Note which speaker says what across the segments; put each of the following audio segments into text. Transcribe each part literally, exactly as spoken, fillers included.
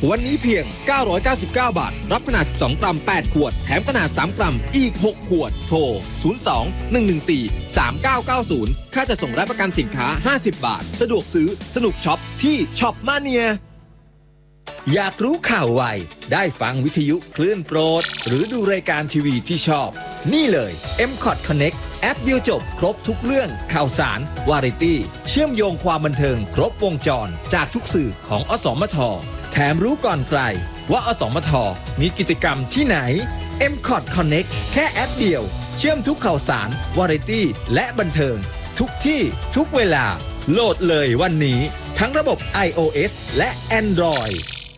Speaker 1: วันนี้เพียงเก้าร้อยเก้าสิบเก้าบาทรับขนาดสิบสองกรัมแปดขวดแถมขนาดสามกรัมอีกหกขวดโทรศูนย์ สอง หนึ่ง หนึ่ง สี่ สาม เก้า เก้า ศูนย์ค่าจะส่งและประกันสินค้าห้าสิบบาทสะดวกซื้อสนุกช็อปที่ช็อปมาเนียอยากรู้ข่าวไวได้ฟังวิทยุคลื่นโปรดหรือดูรายการทีวีที่ชอบนี่เลย เอ็ม คอท Connect แอปเดียวจบครบทุกเรื่องข่าวสารวาไรตี้เชื่อมโยงความบันเทิงครบวงจรจากทุกสื่อของอสมทแถมรู้ก่อนใครว่าอสมทมีกิจกรรมที่ไหน เอ็ม คอท Connect แค่แอปเดียวเชื่อมทุกข่าวสารวาไรตี้และบันเทิงทุกที่ทุกเวลาโหลดเลยวันนี้ทั้งระบบ iOS และ Android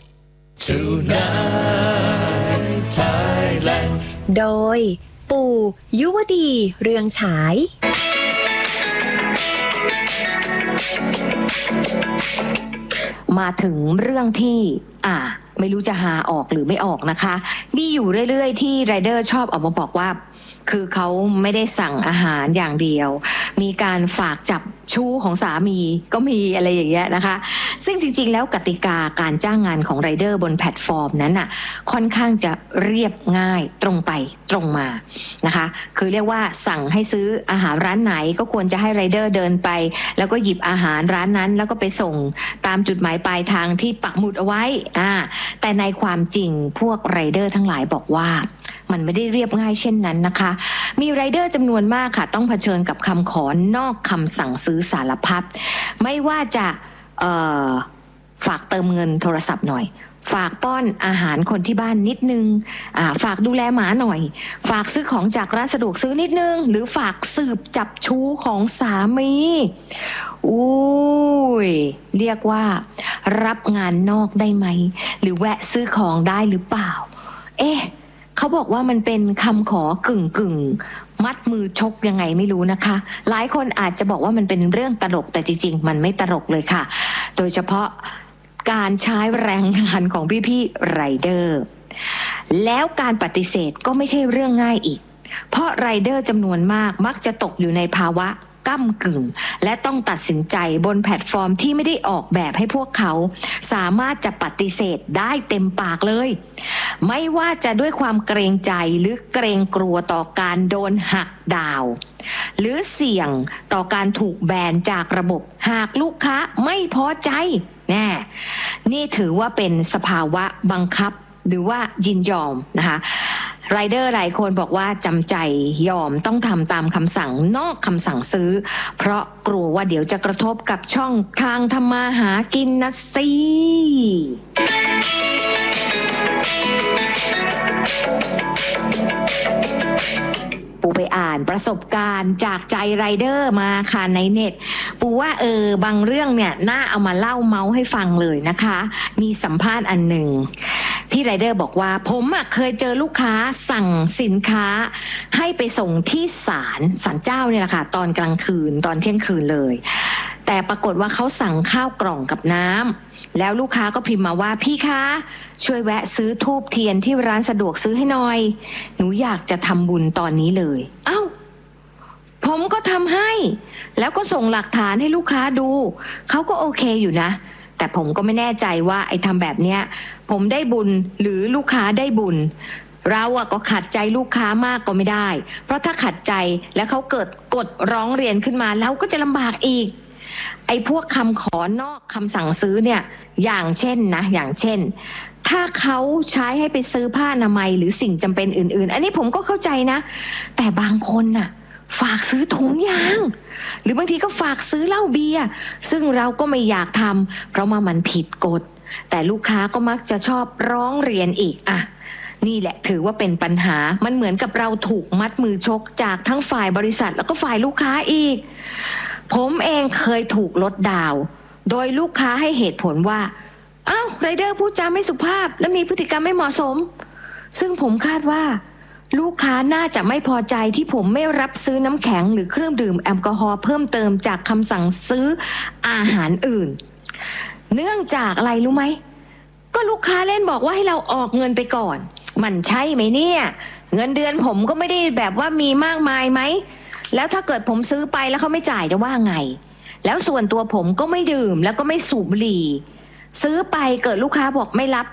Speaker 2: Tonight Thailand
Speaker 3: โดยปู่ยุวดีเรืองฉาย
Speaker 4: มาถึงเรื่องที่อ่าไม่รู้จะหาออกหรือไม่ออกนะคะมีอยู่เรื่อยๆที่ไรเดอร์ชอบออกมาบอกว่าคือเขาไม่ได้สั่งอาหารอย่างเดียวมีการฝากจับชู้ของสามีก็มีอะไรอย่างเงี้ยนะคะซึ่งจริงๆแล้วกติกาการจ้างงานของไรเดอร์บนแพลตฟอร์มนั้นน่ะค่อนข้างจะเรียบง่ายตรงไปตรงมานะคะคือเรียกว่าสั่งให้ซื้ออาหารร้านไหนก็ควรจะให้ไรเดอร์เดินไปแล้วก็หยิบอาหารร้านนั้นแล้วก็ไปส่งตามจุดหมายปลายทางที่ปักหมุดเอาไว้อ่าแต่ในความจริงพวกไรเดอร์ทั้งหลายบอกว่ามันไม่ได้เรียบง่ายเช่นนั้นนะคะมีไรเดอร์จำนวนมากค่ะต้องเผชิญกับคำขอนอกคำสั่งซื้อสารพัดไม่ว่าจะเอ่อฝากเติมเงินโทรศัพท์หน่อยฝากป้อนอาหารคนที่บ้านนิดนึงอ่าฝากดูแลหมาหน่อยฝากซื้อของจากร้านสะดวกซื้อนิดนึงหรือฝากสืบจับชู้ของสามีอุ้ยเรียกว่ารับงานนอกได้ไหมหรือแวะซื้อของได้หรือเปล่าเอ๊ะเขาบอกว่ามันเป็นคำขอกึ่งกึ่งมัดมือชกยังไงไม่รู้นะคะหลายคนอาจจะบอกว่ามันเป็นเรื่องตลกแต่จริงๆมันไม่ตลกเลยค่ะโดยเฉพาะการใช้แรงงานของพี่ๆไรเดอร์แล้วการปฏิเสธก็ไม่ใช่เรื่องง่ายอีกเพราะไรเดอร์จำนวนมากมักจะตกอยู่ในภาวะก้ำกึ่งและต้องตัดสินใจบนแพลตฟอร์มที่ไม่ได้ออกแบบให้พวกเขาสามารถจะปฏิเสธได้เต็มปากเลยไม่ว่าจะด้วยความเกรงใจหรือเกรงกลัวต่อการโดนหักดาวหรือเสี่ยงต่อการถูกแบนจากระบบหากลูกค้าไม่พอใจแน่นี่ถือว่าเป็นสภาวะบังคับหรือว่ายินยอมนะคะไรเดอร์หลายคนบอกว่าจำใจยอมต้องทำตามคำสั่งนอกคำสั่งซื้อเพราะกลัวว่าเดี๋ยวจะกระทบกับช่องทางทำมาหากินนะสิปูไปอ่านประสบการณ์จากใจไรเดอร์มาค่ะในเน็ตปูว่าเออบางเรื่องเนี่ยน่าเอามาเล่าเมาส์ให้ฟังเลยนะคะมีสัมภาษณ์อันหนึ่งพี่ไรเดอร์บอกว่าผมอ่ะเคยเจอลูกค้าสั่งสินค้าให้ไปส่งที่ศาลศาลเจ้าเนี่ยแหละค่ะตอนกลางคืนตอนเที่ยงคืนเลยแต่ปรากฏว่าเขาสั่งข้าวกล่องกับน้ำแล้วลูกค้าก็พิมพ์มาว่าพี่คะช่วยแวะซื้อธูปเทียนที่ร้านสะดวกซื้อให้หน่อยหนูอยากจะทำบุญตอนนี้เลยเอ้าผมก็ทำให้แล้วก็ส่งหลักฐานให้ลูกค้าดูเขาก็โอเคอยู่นะแต่ผมก็ไม่แน่ใจว่าไอ้ทำแบบเนี้ยผมได้บุญหรือลูกค้าได้บุญเราอะก็ขัดใจลูกค้ามากก็ไม่ได้เพราะถ้าขัดใจแล้วเขาเกิดกดร้องเรียนขึ้นมาเราก็จะลำบากอีกไอ้พวกคำขอนอกคำสั่งซื้อเนี่ยอย่างเช่นนะอย่างเช่นถ้าเขาใช้ให้ไปซื้อผ้าอนามัยหรือสิ่งจำเป็นอื่นๆอันนี้ผมก็เข้าใจนะแต่บางคนน่ะฝากซื้อถุงยางหรือบางทีก็ฝากซื้อเหล้าเบียร์ซึ่งเราก็ไม่อยากทำเพราะว่ามันผิดกฎแต่ลูกค้าก็มักจะชอบร้องเรียนอีกอ่ะนี่แหละถือว่าเป็นปัญหามันเหมือนกับเราถูกมัดมือชกจากทั้งฝ่ายบริษัทแล้วก็ฝ่ายลูกค้าอีกผมเองเคยถูกลดดาวโดยลูกค้าให้เหตุผลว่าอ้าวไรเดอร์พูดจาไม่สุภาพและมีพฤติกรรมไม่เหมาะสมซึ่งผมคาดว่าลูกค้าน่าจะไม่พอใจที่ผมไม่รับซื้อน้ำแข็งหรือเครื่องดื่มแอลกอฮอล์เพิ่มเติมจากคำสั่งซื้ออาหารอื่นเนื่องจากอะไรรู้ไหมก็ลูกค้าเล่นบอกว่าให้เราออกเงินไปก่อนมันใช่ไหมเนี่ยเงินเดือนผมก็ไม่ได้แบบว่ามีมากมายไหมแล้วถ้าเกิดผมซื้อไปแล้วเขาไม่จ่ายจะว่าไงแล้วส่วนตัวผมก็ไม่ดื่มแล้วก็ไม่สูบบุหรี่ซื้อไปเกิดลูกค้าบอกไม่รับ